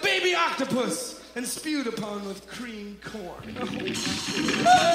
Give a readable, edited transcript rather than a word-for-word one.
baby octopus and spewed upon with cream corn.